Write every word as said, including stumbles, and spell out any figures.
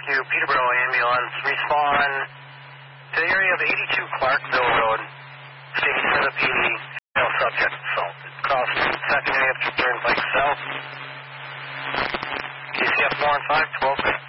to Peterborough ambulance. Respond to the area of eighty-two Clarkville Road. Station for the P D. Male subject assaulted. Cross secondary after turnpike south. K C F one five twelve.